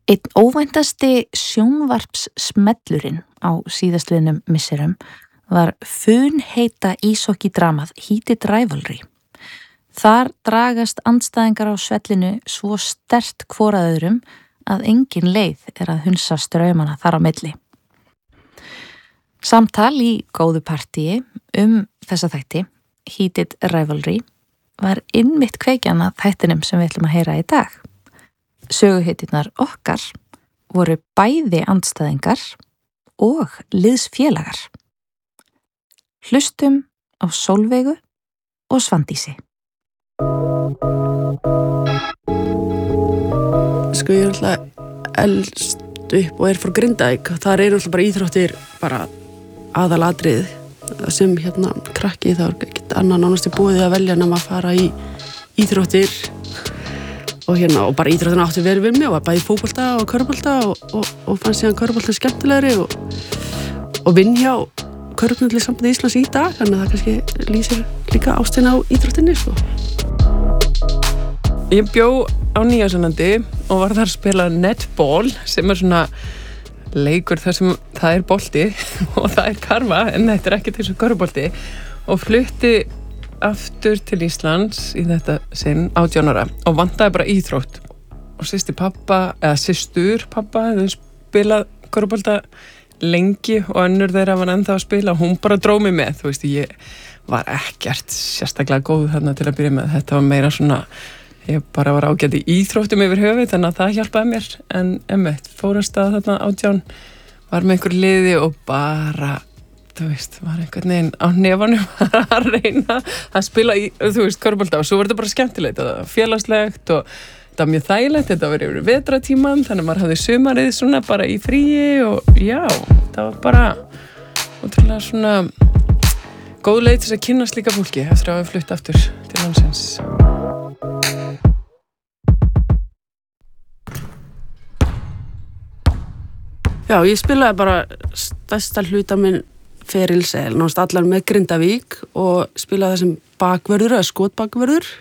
Einn óvæntasti sjónvarpssmellurinn á síðastliðnum misserum var funheita íshokkídramað Heated Rivalry. Þar dragast andstæðingar á svellinu svo sterkt hvor að öðrum að engin leið að hunsa straumana þar á milli. Samtal í góðu partíi þessa þætti, Heated Rivalry, var innmitt kveikjan að þættinum sem við ætlum að heyra í dag. Söguhetjurnar okkar voru bæði andstæðingar og liðsfélagar. Hlustum á Sólveigu og Svandísi. Sko ég alltaf elst upp og frá Grindavík. Þar alltaf bara íþróttir bara aðalatrið sem krakki þá ekkert annað nánast í boði að velja nema að fara í íþróttir og bara íþróttina átti vel við mig og bæði fótbolta og körfubolta og fann síðan körfubolta skemmtilegri og vinn hjá Körfuknattleikssambandi Íslands í dag, þannig að það kannski lýsir líka ástina á íþróttinni sko. Ég bjó á Nýja-Sjálandi og var þar að spila netball sem svona leikur þar sem það bolti og það karfa en þetta ekki til þessu körfubolti og flutti aftur til Íslands í þetta sinn 18 ára og vantaði bara íþrótt og systur pappa hefði spilað körfubolta lengi og önnur þeirra var ennþá að spila og hún bara dró mig með, þú veist, ég var ekkert sérstaklega góð þarna til að byrja með, þetta var meira svona ég bara var ágætt í íþróttum yfir höfuð þannig að það hjálpaði mér en einmitt fór af stað þarna 18 var með einhver liði og bara þú veist, var einhvern veginn á nefanum að reyna að spila í, þú veist, körfubolta og svo var þetta bara skemmtilegt og félagslegt og þetta var mjög þægilegt, þetta var yfir vetratíman þannig að maður hafði sumarið svona bara í fríi og já, það var bara ótrúlega svona góð leið til að kynnast líka fólki eftir að hafa flutt aftur til landsins. Já, ég spilaði bara stærsta hluta minn ferils nánast allar með Grindavík og spilaði þessum bakvörður eða skotbakvörður